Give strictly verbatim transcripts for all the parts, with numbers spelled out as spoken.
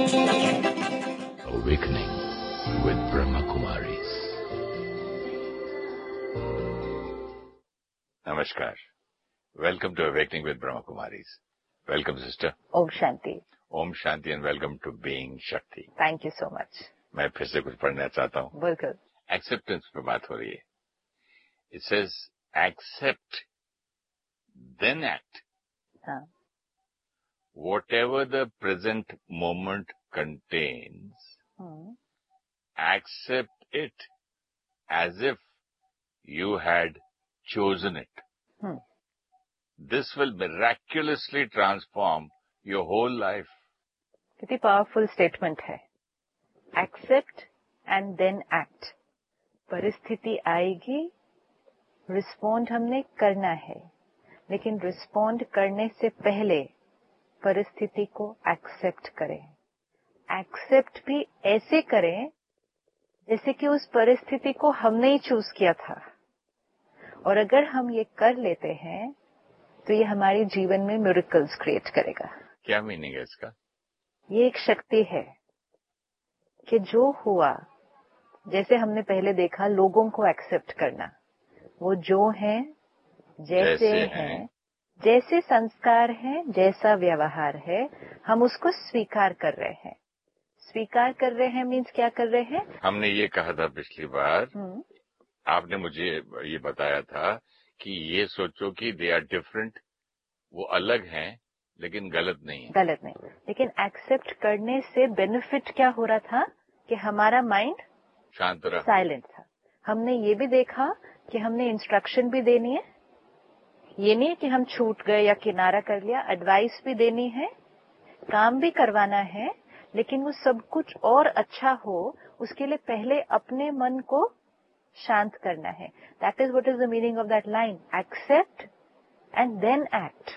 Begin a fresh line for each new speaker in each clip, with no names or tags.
Awakening with Brahma Kumaris. Namaskar. Welcome to Awakening with Brahma Kumaris. Welcome, sister.
Om Shanti.
Om Shanti and welcome to Being Shakti.
Thank you so much.
मैं फिर से कुछ पढ़ना चाहता हूँ.
बिल्कुल.
Acceptance पे बात हो रही है. It says accept, then act.
हाँ.
Whatever the present moment contains,
hmm.
accept it as if you had chosen it.
Hmm.
This will miraculously transform your whole life.
कितनी पावरफुल स्टेटमेंट है. Accept and then act. परिस्थिति आएगी, respond हमने करना है, लेकिन respond करने से पहले परिस्थिति को एक्सेप्ट करें. एक्सेप्ट भी ऐसे करें जैसे कि उस परिस्थिति को हमने ही चूज किया था. और अगर हम ये कर लेते हैं तो ये हमारे जीवन में मिरेकल्स क्रिएट करेगा.
क्या मीनिंग है इसका?
ये एक शक्ति है कि जो हुआ, जैसे हमने पहले देखा, लोगों को एक्सेप्ट करना. वो जो हैं, जैसे, जैसे हैं, जैसे संस्कार है, जैसा व्यवहार है, हम उसको स्वीकार कर रहे हैं. स्वीकार कर रहे हैं मीन्स क्या कर रहे हैं?
हमने ये कहा था पिछली बार, आपने मुझे ये बताया था कि ये सोचो कि दे आर डिफरेंट, वो अलग हैं लेकिन गलत नहीं है.
गलत नहीं, लेकिन एक्सेप्ट करने से बेनिफिट क्या हो रहा था कि हमारा माइंड
शांत रहा,
साइलेंट था. हमने ये भी देखा कि हमने इंस्ट्रक्शन भी देनी है. ये नहीं है कि हम छूट गए या किनारा कर लिया. एडवाइस भी देनी है, काम भी करवाना है, लेकिन वो सब कुछ और अच्छा हो उसके लिए पहले अपने मन को शांत करना है. That is what is the meaning of that line. Accept and then act.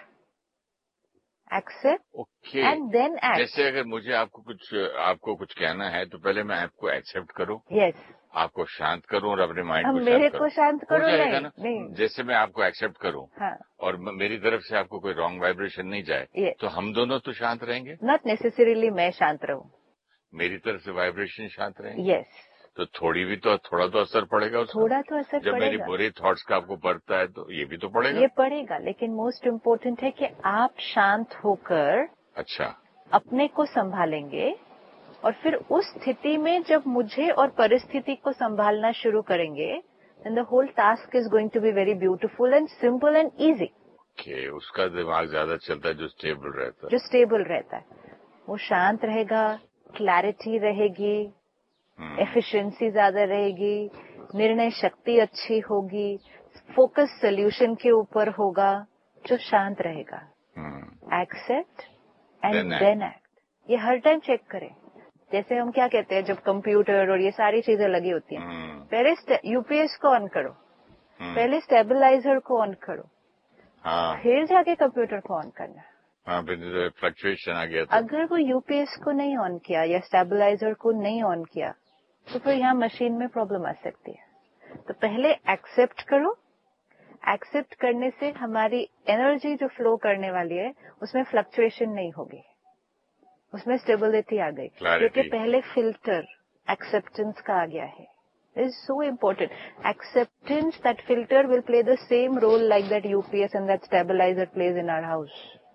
Accept and then act.
जैसे अगर मुझे आपको कुछ आपको कुछ कहना है तो पहले मैं आपको एक्सेप्ट करूं.
Yes yes.
आपको शांत करूं और अपने माइंड को
मेरे
शांत
को शांत करो.
नहीं,
नहीं, नहीं.
जैसे मैं आपको एक्सेप्ट करूं,
हाँ.
और मेरी तरफ से आपको कोई रॉन्ग वाइब्रेशन नहीं जाए,
yes.
तो हम दोनों तो शांत रहेंगे.
नॉट नेसेसरीली मैं शांत रहूं,
मेरी तरफ से वाइब्रेशन शांत रहेंगे.
Yes yes.
तो थोड़ी भी तो थोड़ा तो असर पड़ेगा उसका.
थोड़ा तो असर
जब
पड़ेगा.
मेरी बुरी थॉट्स का आपको पड़ता है तो ये भी तो पड़ेगा.
ये पड़ेगा, लेकिन मोस्ट इम्पोर्टेंट है कि आप शांत होकर
अच्छा
अपने को संभालेंगे. और फिर उस स्थिति में जब मुझे और परिस्थिति को संभालना शुरू करेंगे, then the whole task is going to be very beautiful and simple and easy.
okay, उसका दिमाग ज्यादा चलता है जो स्टेबल रहता है.
जो स्टेबल रहता है वो शांत रहेगा, क्लैरिटी रहेगी, एफिशिएंसी ज्यादा रहेगी, निर्णय शक्ति अच्छी होगी, फोकस सोल्यूशन के ऊपर होगा. जो शांत रहेगा. Accept and then act. ये हर टाइम चेक करें. जैसे हम क्या कहते हैं, जब कंप्यूटर और ये सारी चीजें लगी होती हैं, पहले यूपीएस को ऑन करो, पहले स्टेबलाइजर को ऑन करो,
हाँ.
फिर जाके कंप्यूटर को ऑन करना.
हाँ, फिर फ्लक्चुएशन आ गया.
अगर वो यूपीएस को नहीं ऑन किया या स्टेबलाइजर को नहीं ऑन किया तो फिर यहाँ मशीन में प्रॉब्लम आ सकती है. तो पहले एक्सेप्ट करो. एक्सेप्ट करने से हमारी एनर्जी जो फ्लो करने वाली है उसमें फ्लक्चुएशन नहीं होगी, उसमें स्टेबिलिटी आ गई, क्योंकि पहले फिल्टर एक्सेप्टेंस का आ गया है. This is so important. Acceptance, that filter will play the same role like that UPS and that stabiliser plays in our house.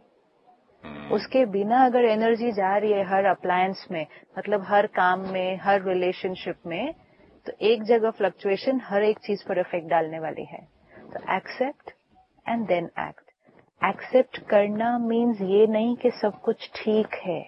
उसके बिना अगर एनर्जी जा रही है हर अप्लायंस में, मतलब हर काम में, हर रिलेशनशिप में, तो एक जगह फ्लक्चुएशन हर एक चीज पर इफेक्ट डालने वाली है. तो accept and then act. Accept करना मीन्स ये नहीं कि सब कुछ ठीक है.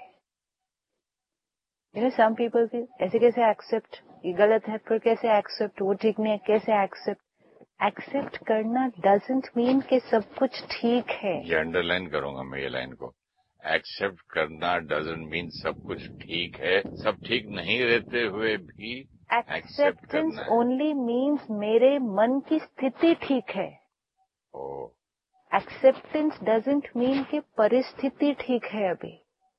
यू नो सम पीपल की ऐसे कैसे एक्सेप्ट, ये गलत है, फिर कैसे एक्सेप्ट, वो ठीक नहीं है, कैसे एक्सेप्ट. एक्सेप्ट करना डजंट मीन कि सब कुछ ठीक है.
ये अंडरलाइन करूंगा मैं ये लाइन को. एक्सेप्ट करना डजंट मीन सब कुछ ठीक है. सब ठीक नहीं रहते हुए भी
एक्सेप्टेंस ओनली मीन्स मेरे मन की स्थिति ठीक है.
ओ.
एक्सेप्टेंस डजंट मीन कि परिस्थिति ठीक है अभी.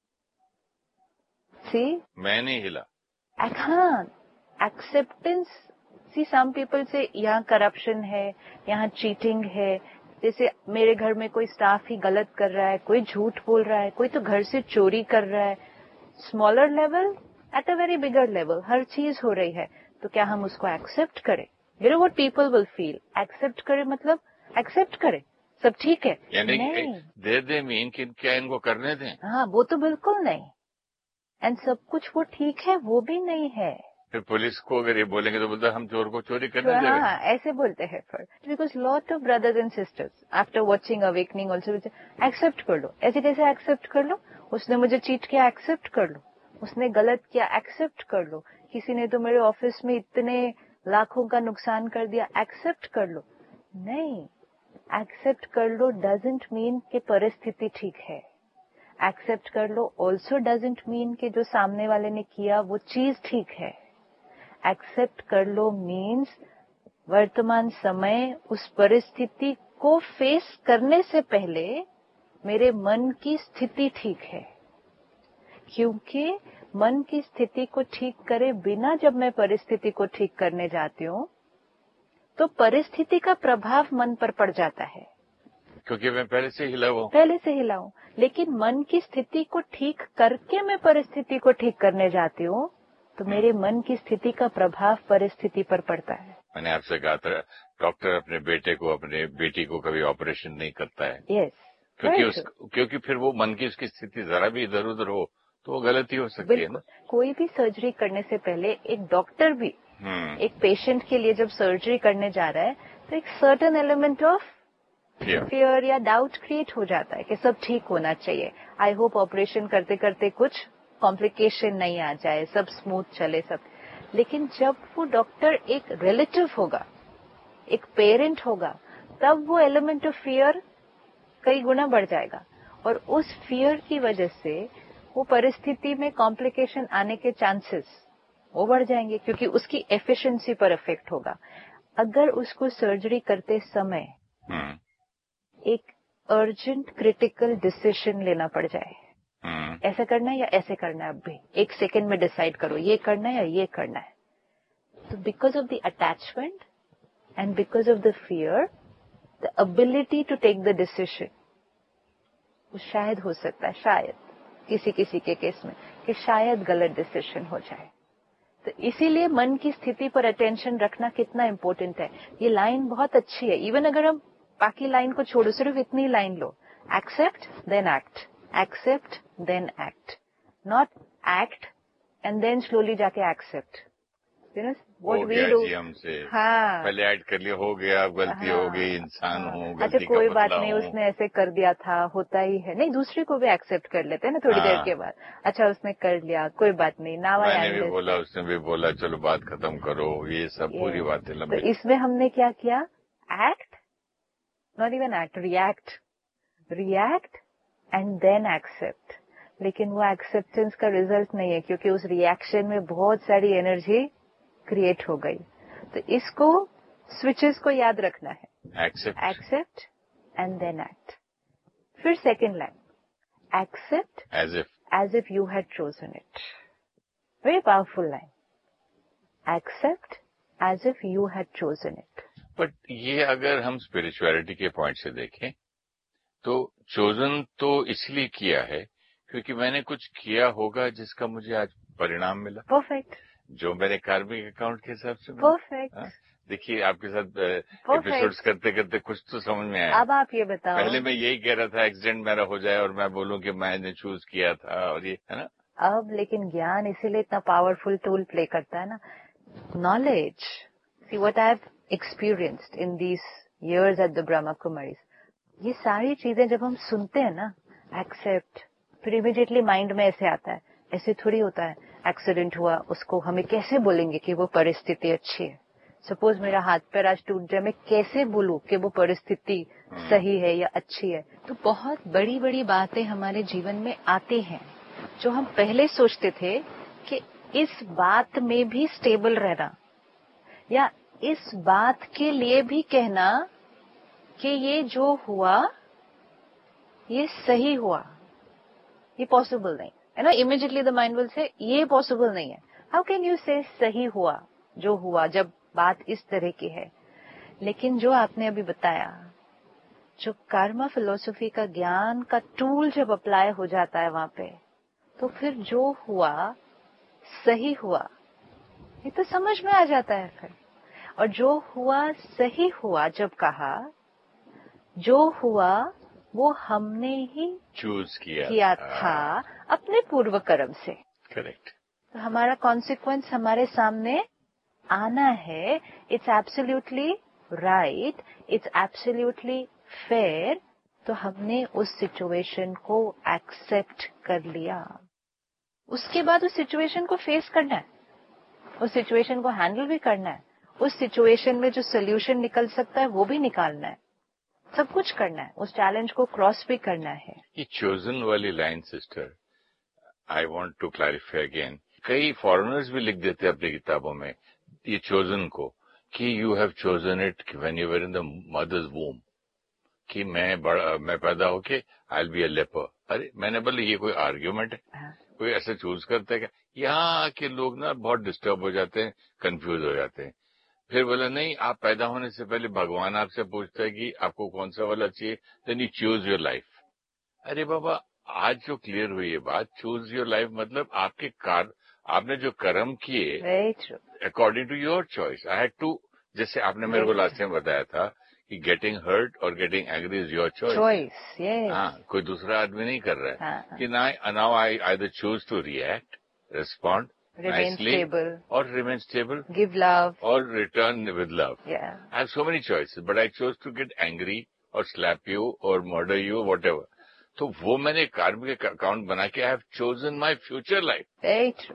सी,
मैं नहीं हिला.
हाँ, एक्सेप्टेंस. सी, सम पीपल से यहाँ करप्शन है, यहाँ चीटिंग है. जैसे मेरे घर में कोई स्टाफ ही गलत कर रहा है, कोई झूठ बोल रहा है, कोई तो घर से चोरी कर रहा है. Smaller level, at a very bigger level, हर चीज हो रही है, तो क्या हम उसको एक्सेप्ट करें? You know what people will feel, accept करें मतलब एक्सेप्ट करें, सब ठीक है।
यानी
नहीं,
दे दे मीन कि क्या इनको करने दें?
हाँ, वो तो बिल्कुल नहीं। एंड सब कुछ वो ठीक है, वो भी नहीं है।
फिर पुलिस को अगर ये बोलेंगे तो बोलता हम चोर को चोरी करने दे रहे
हाँ, ऐसे बोलते हैं फिर, because lot of brothers and sisters after watching awakening also accept कर लो, ऐसे कैसे एक्सेप्ट कर लो, उसने मुझे चीट किया एक्सेप्ट कर लो, उसने गलत किया एक्सेप्ट कर लो, किसी ने तो मेरे ऑफिस में इतने लाखों का नुकसान कर दिया एक्सेप्ट कर लो। नहीं, एक्सेप्ट कर लो डजंट मीन कि परिस्थिति ठीक है। एक्सेप्ट कर लो ऑल्सो डजंट मीन कि जो सामने वाले ने किया वो चीज ठीक है। एक्सेप्ट कर लो मीन्स वर्तमान समय उस परिस्थिति को फेस करने से पहले मेरे मन की स्थिति ठीक है, क्योंकि मन की स्थिति को ठीक करे बिना जब मैं परिस्थिति को ठीक करने जाती हूँ तो परिस्थिति का प्रभाव मन पर पड़ जाता है,
क्योंकि मैं पहले से हिला हुआ
पहले से हिला हूं। लेकिन मन की स्थिति को ठीक करके मैं परिस्थिति को ठीक करने जाती हूँ तो मेरे मन की स्थिति का प्रभाव परिस्थिति पर पड़ता है।
मैंने आपसे कहा था डॉक्टर अपने बेटे को अपने बेटी को कभी ऑपरेशन नहीं करता है।
यस,
क्योंकि उस क्योंकि फिर वो मन की उसकी स्थिति जरा भी इधर उधर हो तो वो गलती हो सकती है ना।
कोई भी सर्जरी करने से पहले एक डॉक्टर भी एक पेशेंट के लिए जब सर्जरी करने जा रहा है तो एक सर्टेन एलिमेंट ऑफ फियर या डाउट क्रिएट हो जाता है कि सब ठीक होना चाहिए, आई होप ऑपरेशन करते करते कुछ कॉम्प्लिकेशन नहीं आ जाए, सब स्मूथ चले सब। लेकिन जब वो डॉक्टर एक रिलेटिव होगा, एक पेरेंट होगा, तब वो एलिमेंट ऑफ फियर कई गुना बढ़ जाएगा और उस फियर की वजह से वो परिस्थिति में कॉम्प्लिकेशन आने के चांसेस वो बढ़ जाएंगे, क्योंकि उसकी एफिशिएंसी पर इफेक्ट होगा। अगर उसको सर्जरी करते समय एक अर्जेंट क्रिटिकल डिसीजन लेना पड़ जाए, ऐसा करना है या ऐसे करना है, अब भी एक सेकेंड में डिसाइड करो ये करना है या ये करना है, तो because of the attachment and because of the fear the ability to take the decision वो शायद हो सकता है, शायद किसी किसी के केस में कि शायद गलत डिसीजन हो जाए। तो इसीलिए मन की स्थिति पर अटेंशन रखना कितना इम्पोर्टेंट है। ये लाइन बहुत अच्छी है, इवन अगर हम बाकी लाइन को छोड़ो, सिर्फ इतनी line low, accept then act, accept then act, not act and then slowly जाके accept. You know what we do,
हमसे
हाँ
पहले ऐड कर लिया, हो गया, गलती हाँ, हो गई, इंसान हाँ, हूँ, गलती
अच्छा कोई
का
बात नहीं, उसने ऐसे कर दिया था, होता ही है, नहीं दूसरे को भी एक्सेप्ट कर लेते हैं ना थोड़ी हाँ, देर के बाद, अच्छा उसने कर लिया, कोई बात नहीं, नाउ आई
मैंने भी बोला, उसने भी बोला, चलो बात खत्म करो, ये सब ये, पूरी बातें लंबी।
तो इसमें हमने क्या किया, act, not even act, react, react and then accept. लेकिन वो एक्सेप्टेंस का रिजल्ट नहीं है, क्योंकि उस रिएक्शन में बहुत सारी एनर्जी क्रिएट हो गई। तो इसको स्विचेस को याद रखना है,
accept,
accept and then act. फिर second line, accept
as if
as if you had chosen it, very powerful line, accept as if you had chosen it.
But ये अगर हम स्पिरिचुअलिटी के पॉइंट से देखें तो चोजन तो इसलिए किया है क्योंकि मैंने कुछ किया होगा जिसका मुझे आज परिणाम मिला।
परफेक्ट,
जो मेरे कार्मिक अकाउंट के हिसाब से।
परफेक्ट।
देखिए आपके साथ एपिसोड्स करते करते कुछ तो समझ में आया।
अब आप ये बताओ,
पहले मैं यही कह रहा था एक्सीडेंट मेरा हो जाए और मैं बोलूं कि मैंने चूज किया था, और ये है ना।
अब लेकिन ज्ञान इसीलिए इतना पावरफुल टूल प्ले करता है ना, knowledge. See what I have experienced in these years at the Brahma Kumaris, ये सारी चीजें जब हम सुनते हैं ना, एक्सेप्ट, फिर इमीडिएटली माइंड में ऐसे आता है, ऐसे थोड़ी होता है, एक्सीडेंट हुआ, उसको हमें कैसे बोलेंगे कि वो परिस्थिति अच्छी है। सपोज मेरा हाथ पैर आज टूट जाए, मैं कैसे बोलूं कि वो परिस्थिति सही है या अच्छी है। तो बहुत बड़ी बड़ी बातें हमारे जीवन में आती हैं जो हम पहले सोचते थे कि इस बात में भी स्टेबल रहना या इस बात के लिए भी कहना कि ये जो हुआ ये सही हुआ, ये पॉसिबल नहीं है ना। Immediately the mind will say ये पॉसिबल नहीं है। हाउ कैन यू से सही हुआ जो हुआ, जब बात इस तरह की है। लेकिन जो आपने अभी बताया, जो कर्मा फिलोसफी का ज्ञान का टूल जब अप्लाई हो जाता है वहां पे, तो फिर जो हुआ सही हुआ, ये तो समझ में आ जाता है फिर। और जो हुआ सही हुआ, जब कहा जो हुआ वो हमने ही
चूज किया,
किया था अपने पूर्व कर्म से।
करेक्ट।
तो हमारा कॉन्सिक्वेंस हमारे सामने आना है। It's absolutely right, it's absolutely fair. तो हमने उस सिचुएशन को एक्सेप्ट कर लिया। उसके बाद उस सिचुएशन को फेस करना है, उस सिचुएशन को हैंडल भी करना है, उस सिचुएशन में जो सोल्यूशन निकल सकता है वो भी निकालना है, सब कुछ करना है, उस चैलेंज को क्रॉस भी करना है।
ये चोजन वाली line sister, I want to clarify again. कई फॉरेनर्स भी लिख देते हैं अपनी किताबों में ये चोजन को, कि you have chosen it when you were in the mother's वूम, कि मैं बड़ा मैं पैदा होके I will be a leopard. अरे मैंने बोला ये कोई आर्ग्यूमेंट है? कोई ऐसे चूज करता है क्या? यहाँ के लोग ना बहुत डिस्टर्ब हो जाते हैं, कंफ्यूज हो जाते हैं। फिर बोला नहीं, आप पैदा होने से पहले भगवान आपसे पूछता है कि आपको कौन सा वाला चाहिए, then you choose your life. अरे बाबा, आज जो क्लियर हुई है बात, चूज योर लाइफ मतलब आपके कार आपने जो कर्म किए according to your choice. I had to, जैसे आपने मेरे को लास्ट टाइम बताया था कि गेटिंग हर्ट और getting angry is your choice. हाँ, कोई दूसरा आदमी नहीं कर रहा है। हाँ, कि now I either choose to react, respond
remain
nicely,
stable,
or remain stable,
give love,
or return with love.
Yeah.
I have so many choices, but I chose to get angry or slap you or murder you, whatever. तो वो मैंने कार्मिक account बना के I have chosen my future life.
Very true.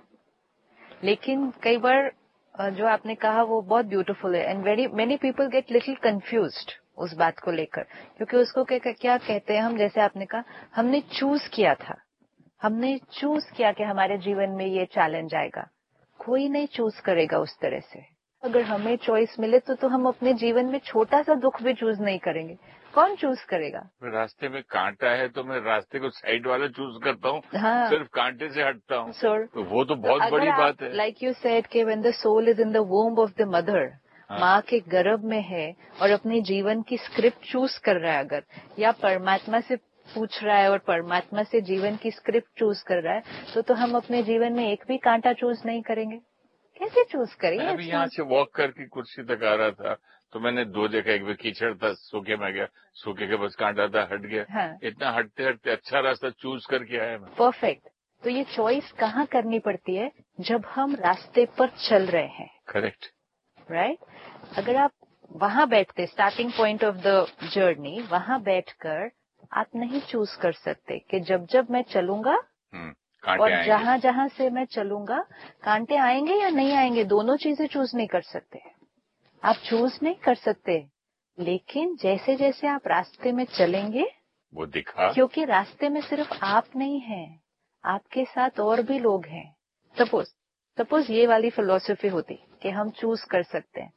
लेकिन कई बार जो आपने कहा वो बहुत ब्यूटीफुल है, and very many people get little confused उस बात को लेकर, क्योंकि उसको क्या, क्या कहते हैं हम, जैसे आपने कहा हमने चूज किया था, हमने चूज किया कि हमारे जीवन में ये चैलेंज आएगा। कोई नहीं चूज करेगा उस तरह से। अगर हमें चॉइस मिले तो तो हम अपने जीवन में छोटा सा दुख भी चूज नहीं करेंगे। कौन चूज करेगा?
रास्ते में कांटा है तो मैं रास्ते को साइड वाला चूज करता हूँ।
हाँ,
सिर्फ कांटे से हटता हूँ।
सर,
तो वो तो बहुत तो बड़ी बात है।
लाइक यू सेड कि when the soul is in the womb of the mother, माँ के गर्भ में है और अपने जीवन की स्क्रिप्ट चूज कर रहा है, अगर या परमात्मा से पूछ रहा है और परमात्मा से जीवन की स्क्रिप्ट चूज कर रहा है, तो तो हम अपने जीवन में एक भी कांटा चूज नहीं करेंगे। कैसे चूज करेंगे?
अभी यहाँ से वॉक करके कुर्सी तक आ रहा था तो मैंने दो देखा, एक भी कीचड़ था, सूखे में गया, सूखे के बस कांटा था, हट गया। हाँ। इतना हटते हटते अच्छा रास्ता चूज करके आया मैं।
परफेक्ट। तो ये चॉइस कहाँ करनी पड़ती है? जब हम रास्ते पर चल रहे हैं।
Correct,
right. अगर आप वहां बैठते, starting point of the journey, वहां बैठकर आप नहीं चूज कर सकते कि जब जब मैं चलूंगा और जहां जहां से मैं चलूंगा कांटे आएंगे या नहीं आएंगे, दोनों चीजें चूज नहीं कर सकते। आप चूज नहीं कर सकते, लेकिन जैसे जैसे आप रास्ते में चलेंगे
वो दिखा,
क्योंकि रास्ते में सिर्फ आप नहीं हैं, आपके साथ और भी लोग हैं। सपोज सपोज ये वाली फिलॉसफी होती कि हम चूज कर सकते हैं,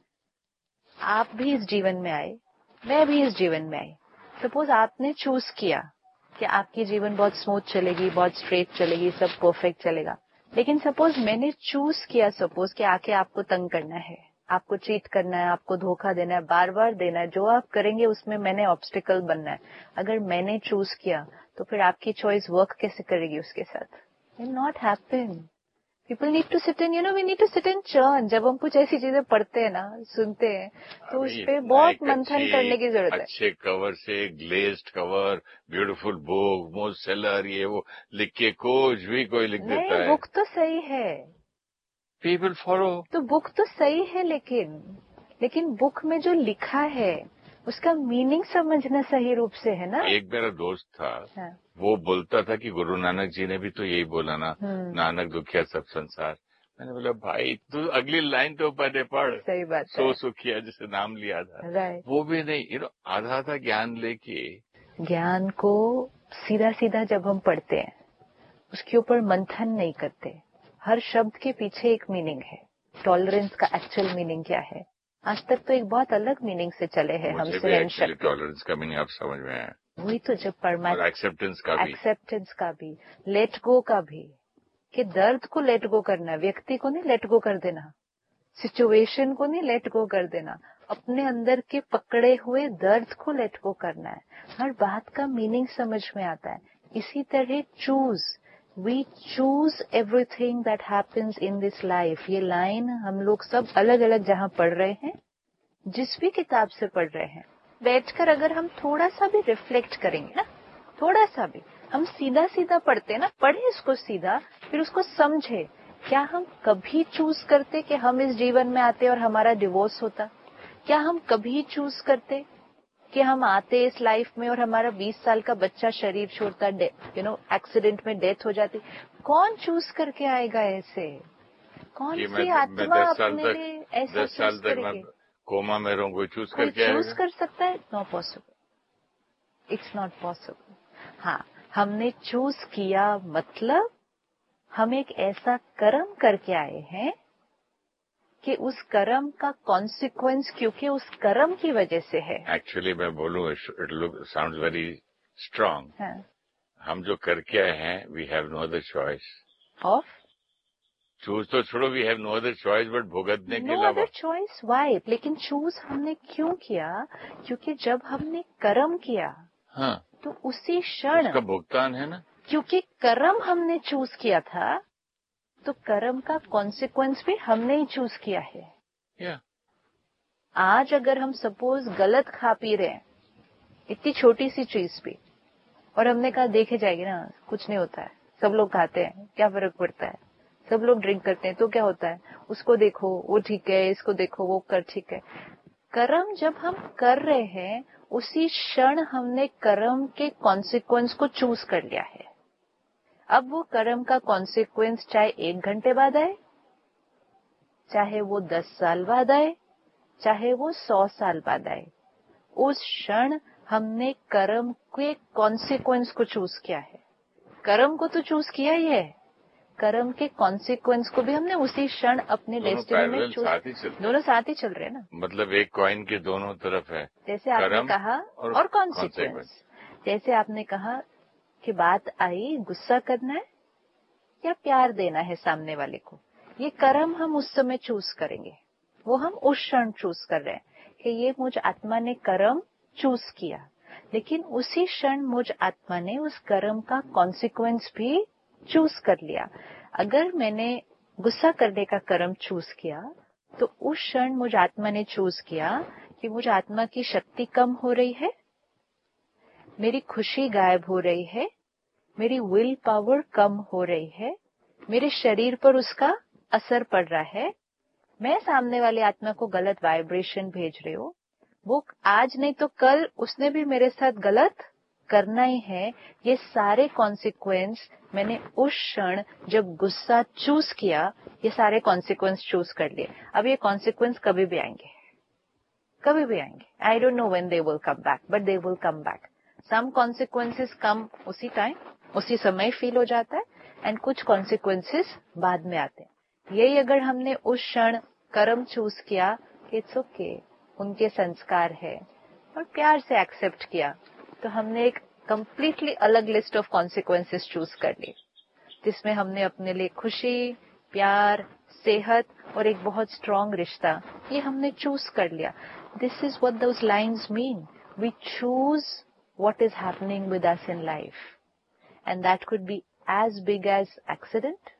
आप भी इस जीवन में आए, मैं भी इस जीवन में आई। सपोज आपने चूज किया कि आपकी जीवन बहुत स्मूथ चलेगी, बहुत स्ट्रेट चलेगी, सब परफेक्ट चलेगा, लेकिन सपोज मैंने चूज किया सपोज कि आके आपको तंग करना है, आपको चीट करना है, आपको धोखा देना है, बार बार देना है, जो आप करेंगे उसमें मैंने ऑब्स्टिकल बनना है। अगर मैंने चूज किया तो फिर आपकी चॉइस वर्क कैसे करेगी उसके साथ? Will not happen. People need to sit in, you know we need to sit in churn. जब हम कुछ ऐसी चीजें पढ़ते हैं ना, सुनते हैं, तो उस पर बहुत मंथन करने की जरूरत है।
अच्छे कवर से, glazed cover, beautiful book, most seller, ये वो लिख के कुछ भी कोई लिख देता है।
बुक तो सही है,
पीपल फॉलो, तो
बुक तो सही है, लेकिन लेकिन बुक में जो लिखा है उसका मीनिंग समझना सही रूप से है ना।
एक मेरा दोस्त था, हाँ। वो बोलता था कि गुरु नानक जी ने भी तो यही बोला ना, नानक दुखिया सब संसार। मैंने बोला भाई तू अगली लाइन तो पढ़े पढ़,
सही बात है।
सो सुखिया जिसे नाम लिया था,
राइट।
वो भी नहीं, यू नो आधा आधा ज्ञान लेके,
ज्ञान को सीधा सीधा जब हम पढ़ते हैं उसके ऊपर मंथन नहीं करते। हर शब्द के पीछे एक मीनिंग है। टॉलरेंस का एक्चुअल मीनिंग क्या है? आज तक तो एक बहुत अलग मीनिंग से चले हैं हम।
टॉलरेंस का मीनिंग आप समझ में आया?
वही तो, जब परमात्मा,
एक्सेप्टेंस का भी,
एक्सेप्टेंस का भी, लेट गो का भी, कि दर्द को लेट गो करना, व्यक्ति को नहीं लेट गो कर देना, सिचुएशन को नहीं लेट गो कर देना, अपने अंदर के पकड़े हुए दर्द को लेट गो करना है। हर बात का मीनिंग समझ में आता है। इसी तरह choose, we choose everything that happens in this life. ये लाइन हम लोग सब अलग अलग जहां पढ़ रहे हैं, जिस भी किताब से पढ़ रहे हैं, बैठकर अगर हम थोड़ा सा भी रिफ्लेक्ट करेंगे ना, थोड़ा सा भी, हम सीधा सीधा पढ़ते हैं ना, पढ़े इसको सीधा, फिर उसको समझे। क्या हम कभी चूज करते कि हम इस जीवन में आते और हमारा डिवोर्स होता? क्या हम कभी चूज करते कि हम आते इस लाइफ में और हमारा बीस साल का बच्चा शरीर छोड़ता, यू नो एक्सीडेंट में डेथ हो जाती? कौन चूज करके आएगा ऐसे? कौन सी आत्मा अपने लिए ऐसा चूज करेगी?
कोमा में रहूं, कोई चूज
कोई
करके
चूज कर सकता है? No possible, it's not possible. हाँ, हमने चूज किया मतलब हम एक ऐसा कर्म करके आए हैं कि उस कर्म का कॉन्सिक्वेंस, क्योंकि उस कर्म की वजह से है।
एक्चुअली मैं बोलूं, it look sounds very strong. हम जो करके आए हैं, we have no other choice
of
choose तो छोड़ो, we have no other choice but भुगतने के
नो
अलावा।
Other choice Y? लेकिन चूज हमने क्यों किया? क्योंकि जब हमने कर्म किया,
हाँ,
तो उसी क्षण
उसका भुगतान है ना।
क्योंकि कर्म हमने चूज किया था, तो कर्म का कॉन्सिक्वेंस भी हमने ही चूज किया है।
yeah.
आज अगर हम सपोज गलत खा पी रहे हैं, इतनी छोटी सी चीज भी, और हमने कहा देखे जाएगी ना, कुछ नहीं होता है, सब लोग खाते हैं, क्या फर्क पड़ता है, सब लोग ड्रिंक करते हैं तो क्या होता है, उसको देखो वो ठीक है, इसको देखो वो कर ठीक है। कर्म जब हम कर रहे हैं, उसी क्षण हमने कर्म के कॉन्सिक्वेंस को चूज कर लिया है। अब वो कर्म का कॉन्सिक्वेंस चाहे एक घंटे बाद आए, चाहे वो दस साल बाद आए, चाहे वो सौ साल बाद आए, उस क्षण हमने कर्म के कॉन्सिक्वेंस को चूज किया है। कर्म को तो चूज किया ही है, कर्म के कॉन्सिक्वेंस को भी हमने उसी क्षण अपने डेस्टिनी में चूज।
साथ ही चल
दोनों साथ ही चल रहे हैं ना,
मतलब एक कॉइन के दोनों तरफ है।
जैसे आपने कहा और, और कॉन्सिक्वेंस। जैसे आपने कहा कि बात आई, गुस्सा करना है या प्यार देना है सामने वाले को, ये कर्म हम उस समय चूज करेंगे, वो हम उस क्षण चूज कर रहे हैं कि ये मुझ आत्मा ने कर्म चूज किया। लेकिन उसी क्षण मुझ आत्मा ने उस कर्म का कॉन्सिक्वेंस भी चूज कर लिया। अगर मैंने गुस्सा करने का कर्म चूज किया, तो उस क्षण मुझ आत्मा ने चूज किया कि मुझ आत्मा की शक्ति कम हो रही है, मेरी खुशी गायब हो रही है, मेरी विल पावर कम हो रही है, मेरे शरीर पर उसका असर पड़ रहा है, मैं सामने वाली आत्मा को गलत वाइब्रेशन भेज रही हूँ, वो आज नहीं तो कल उसने भी मेरे साथ गलत करना ही है। ये सारे कॉन्सिक्वेंस मैंने उस क्षण जब गुस्सा चूज किया, ये सारे कॉन्सिक्वेंस चूज कर लिए। अब ये कॉन्सिक्वेंस कभी भी आएंगे, कभी भी आएंगे। I don't know when they will come back, but they will come back. Some consequences कम उसी टाइम, उसी समय फील हो जाता है, एंड कुछ कॉन्सिक्वेंसेस बाद में आते हैं। यही अगर हमने उस क्षण कर्म चूज किया कि इट्स ओके, उनके संस्कार है, और प्यार से एक्सेप्ट किया, तो हमने एक कंप्लीटली अलग लिस्ट ऑफ कॉन्सिक्वेंसेस चूज कर ली, जिसमें हमने अपने लिए खुशी, प्यार, सेहत और एक बहुत स्ट्रांग रिश्ता, ये हमने चूज कर लिया। This is what those lines mean. We choose what is happening with us in life, and that could be as big as accident,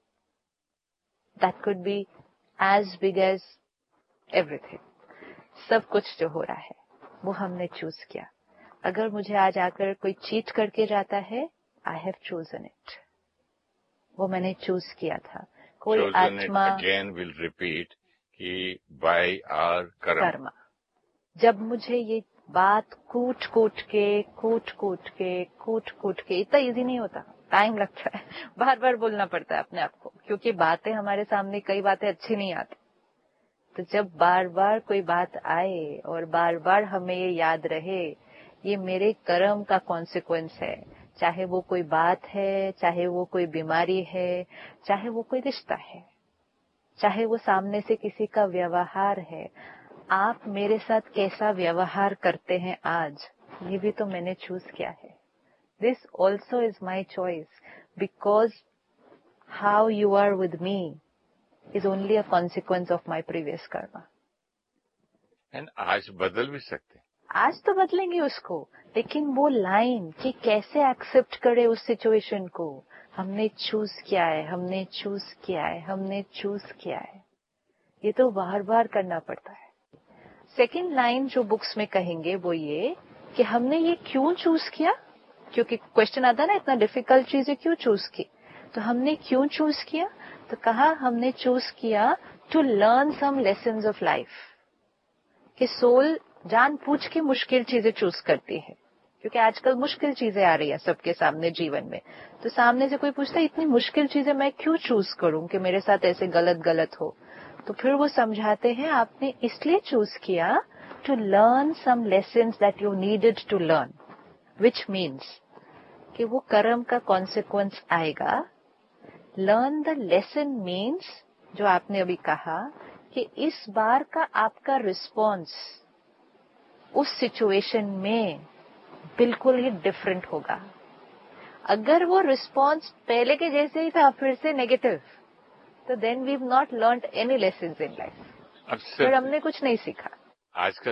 that could be as big as everything. सब कुछ जो हो रहा है वो हमने चूज किया। अगर मुझे आज आकर कोई चीट करके जाता है, आई हैव चोजन इट, वो मैंने चूज किया था। कोई आत्मा
अगेन विल रिपीट कि बाय आवर कर्म।
जब मुझे ये बात कूट कूट के कूट कूट के कूट कूट के, इतना इजी नहीं होता, टाइम लगता है, बार बार बोलना पड़ता है अपने आप को, क्योंकि बातें हमारे सामने कई बातें अच्छी नहीं आती। तो जब बार बार कोई बात आए और बार बार हमें ये याद रहे, ये मेरे कर्म का कॉन्सिक्वेंस है, चाहे वो कोई बात है, चाहे वो कोई बीमारी है, चाहे वो कोई रिश्ता है, चाहे वो सामने से किसी का व्यवहार है, आप मेरे साथ कैसा व्यवहार करते हैं आज, ये भी तो मैंने चूज किया है। This also is my choice, because how you are with me is only a consequence of my previous karma.
And आज बदल भी सकते हैं,
आज तो बदलेंगे उसको, लेकिन वो लाइन कि कैसे एक्सेप्ट करे उस सिचुएशन को, हमने चूज किया है, हमने चूज किया है, हमने चूज किया है, ये तो बार बार करना पड़ता है। सेकंड लाइन जो बुक्स में कहेंगे वो ये कि हमने ये क्यों चूज किया, क्योंकि क्वेश्चन आता है ना इतना डिफिकल्ट चीजें क्यों चूज की, तो हमने क्यों चूज किया, तो कहा हमने चूज किया to learn some lessons of life. कि सोल जान पूछ के मुश्किल चीजें चूज करती है, क्योंकि आजकल मुश्किल चीजें आ रही है सबके सामने जीवन में, तो सामने से कोई पूछता है इतनी मुश्किल चीजें मैं क्यों चूज करूं कि मेरे साथ ऐसे गलत गलत हो, तो फिर वो समझाते हैं आपने इसलिए चूज किया to learn some lessons that you needed to learn, which means कि वो कर्म का कॉन्सिक्वेंस आएगा। लर्न द लेसन मीन्स जो आपने अभी कहा कि इस बार का आपका रिस्पॉन्स उस सिचुएशन में बिल्कुल ही डिफरेंट होगा। अगर वो रिस्पॉन्स पहले के जैसे ही था फिर से नेगेटिव, तो then we have not learned any lessons in life, फिर हमने कुछ नहीं सीखा।
आजकल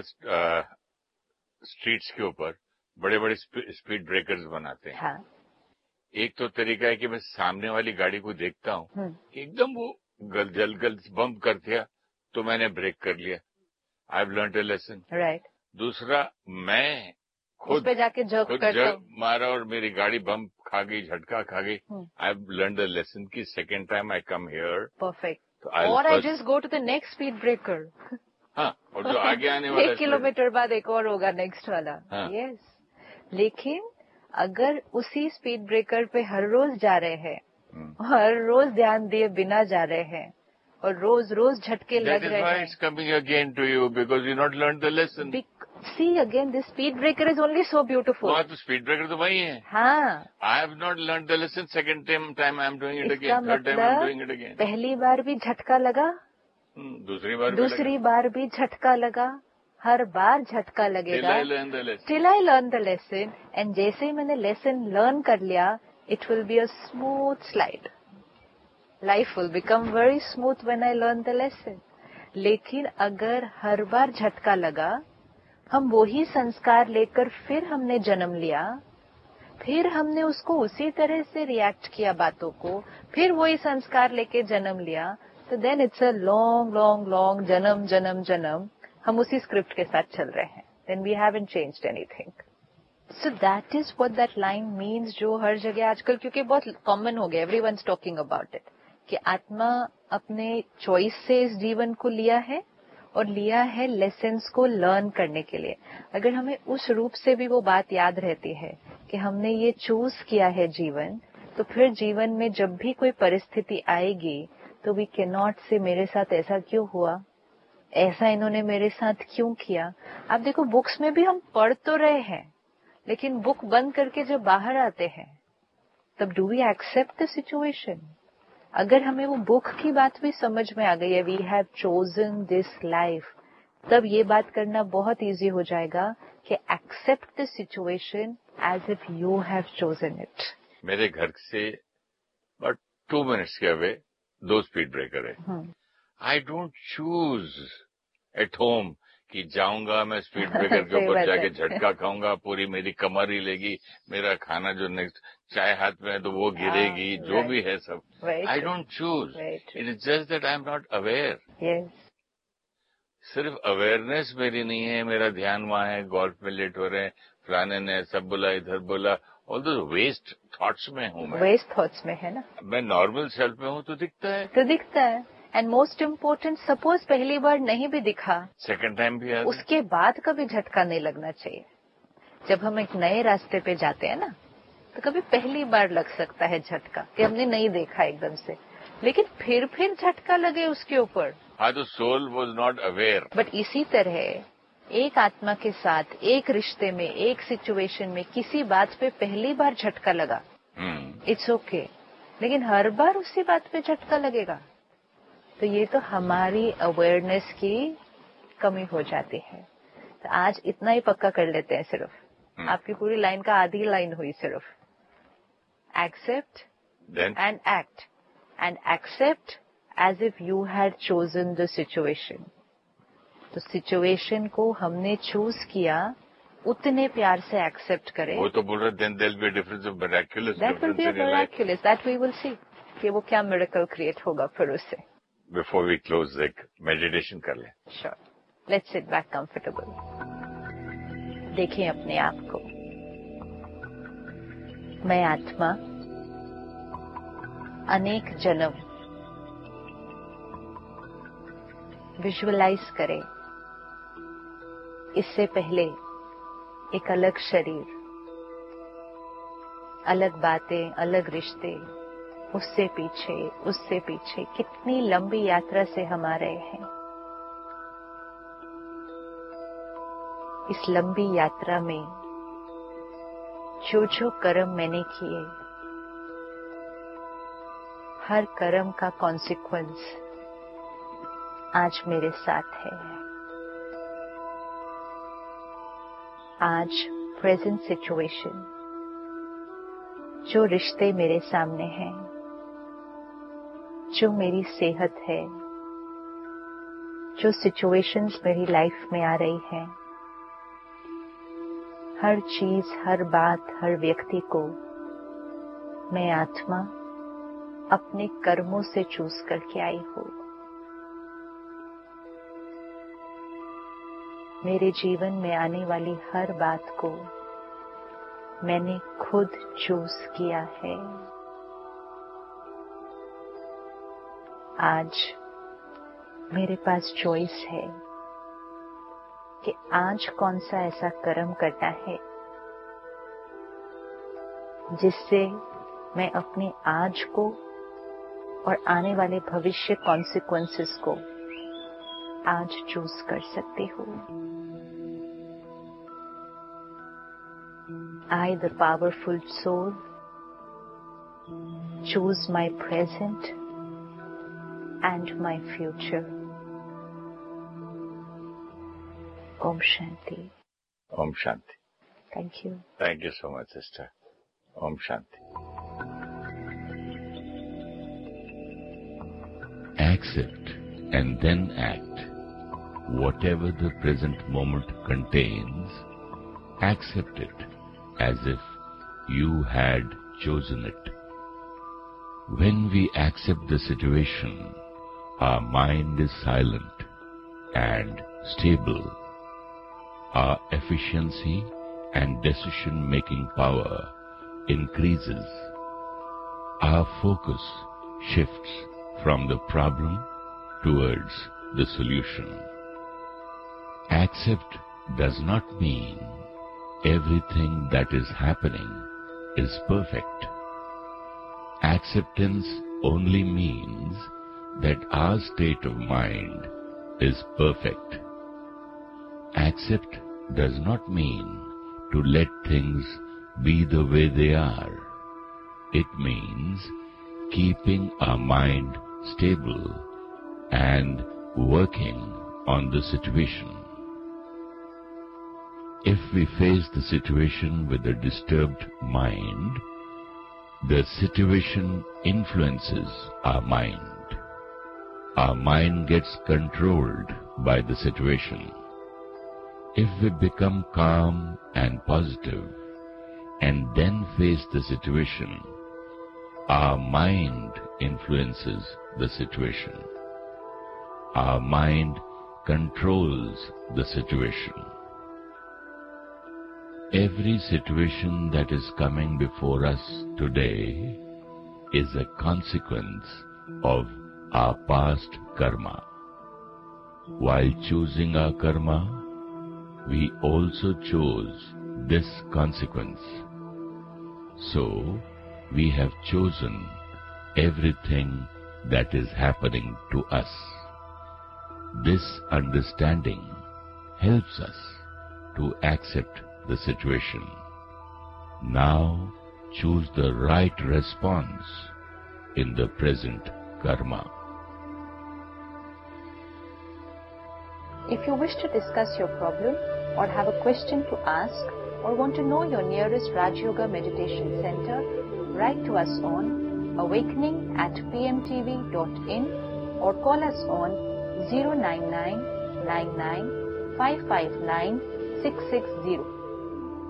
स्ट्रीट्स के ऊपर बड़े बड़े स्पीड ब्रेकर्स बनाते हैं।
हाँ।
एक तो तरीका है कि मैं सामने वाली गाड़ी को देखता हूँ कि एकदम वो गल जल गल बम्प कर दिया तो मैंने ब्रेक कर लिया, I have learned a lesson.
Right.
दूसरा, मैं खुद
उस पे जाके जर्क
खुद
करता
जर्क मारा और मेरी गाड़ी बम्प खा गई, झटका खा गई, I have learned a lesson की second time I come here.
Perfect. और I just go to the next speed breaker.
हाँ, और जो आगे आने वाला
एक किलोमीटर बाद एक और होगा नेक्स्ट वाला।
हाँ।
यस, लेकिन अगर उसी स्पीड ब्रेकर पे हर रोज जा रहे हैं, हर रोज ध्यान दिए बिना जा रहे हैं और रोज रोज झटके लग रहे हैं,
it's coming again to you because you not learn the lesson.
See again this speed breaker is only so beautiful.
वहाँ तो स्पीड ब्रेकर तो वही है।
हाँ,
I have not learn the lesson, second time time I am doing it again, third time I am doing it again.
पहली बार भी झटका लगा,
दूसरी बार
दूसरी बार भी झटका लगा, हर बार झटका लगेगा till I learn the lesson. And जैसे ही मैंने लेसन लर्न कर लिया, it will be a smooth slide, life will become very smooth when I learn the lesson. लेकिन अगर हर बार झटका लगा, हम वही संस्कार लेकर फिर हमने जन्म लिया, फिर हमने उसको उसी तरह से रिएक्ट किया बातों को, फिर वही संस्कार लेके जन्म लिया, तो then it's a long long long जन्म जन्म जन्म हम उसी स्क्रिप्ट के साथ चल रहे हैं। Then we haven't changed anything. So that is what that line means, जो हर जगह आजकल क्योंकि बहुत कॉमन हो गया, एवरीवनस टॉकिंग अबाउट इट, कि आत्मा अपने चॉइस से इस जीवन को लिया है और लिया है लेसन्स को लर्न करने के लिए। अगर हमें उस रूप से भी वो बात याद रहती है कि हमने ये चूज किया है जीवन, तो फिर जीवन में जब भी कोई परिस्थिति आएगी तो वी कैन नॉट से मेरे साथ ऐसा क्यों हुआ, ऐसा इन्होंने मेरे साथ क्यों किया। आप देखो बुक्स में भी हम पढ़ तो रहे हैं, लेकिन बुक बंद करके जब बाहर आते हैं तब do we accept the situation. अगर हमें वो बुक की बात भी समझ में आ गई है, we have chosen this life, तब ये बात करना बहुत इजी हो जाएगा कि accept the situation as if you have chosen it.
मेरे घर से बट टू मिनट्स के अवे दो स्पीड ब्रेकर है। I don't choose at home कि जाऊंगा मैं स्पीड ब्रेकर के ऊपर जाके झटका खाऊंगा, पूरी मेरी कमर हिलेगी, मेरा खाना जो नेक्स्ट चाय हाथ में है तो वो गिरेगी, जो भी है सब। I don't choose, it is just that I am not aware. सिर्फ अवेयरनेस मेरी नहीं है, मेरा ध्यान वहां है, गोल्फ में लेट हो रहे हैं, फलाने ने सब बोला, इधर बोला, ऑल दो वेस्ट थॉट्स में हूँ मैं।
वेस्ट थॉट्स में है ना।
मैं नॉर्मल सेल्फ में हूँ तो दिखता है,
तो दिखता है। एंड मोस्ट इम्पोर्टेंट, सपोज पहली बार नहीं भी दिखा,
सेकंड टाइम भी आता,
उसके बाद कभी झटका नहीं लगना चाहिए। जब हम एक नए रास्ते पे जाते हैं ना, तो कभी पहली बार लग सकता है झटका कि हमने नहीं देखा एकदम से, लेकिन फिर फिर झटका लगे उसके ऊपर।
हाँ, तो soul was not aware.
But इसी तरह एक आत्मा के साथ एक रिश्ते में, एक सिचुएशन में किसी बात पे पहली बार झटका लगा, इट्स ओके okay. लेकिन हर बार उसी बात पे झटका लगेगा तो ये तो हमारी अवेयरनेस की कमी हो जाती है। तो आज इतना ही पक्का कर लेते हैं, सिर्फ hmm. आपकी पूरी लाइन का आधी लाइन हुई सिर्फ, accept and act, and accept as if you had chosen the situation. तो सिचुएशन को हमने चूज किया उतने प्यार से एक्सेप्ट करें।
वो तो बोल रहे then there will be difference of miraculous
that will be miraculous, that we will see कि वो क्या मिरेकल क्रिएट होगा फिर उससे।
बिफोर वी क्लोज एक मेडिटेशन कर लें।
Sure, let's sit back comfortable. देखें अपने आप को। मैं आत्मा अनेक जन्म विजुअलाइज करें। इससे पहले एक अलग शरीर, अलग बातें, अलग रिश्ते, उससे पीछे उससे पीछे कितनी लंबी यात्रा से हम आ रहे हैं। इस लंबी यात्रा में जो जो कर्म मैंने किए, हर कर्म का कॉन्सिक्वेंस आज मेरे साथ है। आज प्रेजेंट सिचुएशन, जो रिश्ते मेरे सामने हैं, जो मेरी सेहत है, जो सिचुएशंस मेरी लाइफ में आ रही हैं, हर चीज, हर बात, हर व्यक्ति को मैं आत्मा अपने कर्मों से चूज करके आई हूं। मेरे जीवन में आने वाली हर बात को मैंने खुद चूज किया है। आज मेरे पास चॉइस है कि आज कौन सा ऐसा कर्म करना है जिससे मैं अपने आज को और आने वाले भविष्य कॉन्सिक्वेंसेस को आज चूज कर सकती हूँ। I, the powerful soul, choose my present and my future. Om Shanti.
Om Shanti.
Thank you.
Thank you so much, sister. Om Shanti.
Accept and then act. Whatever the present moment contains, accept it as if you had chosen it. When we accept the situation, our mind is silent and stable. Our efficiency and decision-making power increases. Our focus shifts from the problem towards the solution. Accept does not mean everything that is happening is perfect. Acceptance only means that our state of mind is perfect. Accept does not mean to let things be the way they are. It means keeping our mind stable and working on the situation. If we face the situation with a disturbed mind, the situation influences our mind. Our mind gets controlled by the situation. If we become calm and positive and then face the situation, our mind influences the situation. Our mind controls the situation. Every situation that is coming before us today is a consequence of our past karma. While choosing our karma, we also chose this consequence. So, we have chosen everything that is happening to us. This understanding helps us to accept the situation. Now, choose the right response in the present karma.
If you wish to discuss your problem or have a question to ask or want to know your nearest Raj Yoga Meditation Center, write to us on awakening at p m t v dot in or call us on zero nine nine nine nine five five nine six six zero.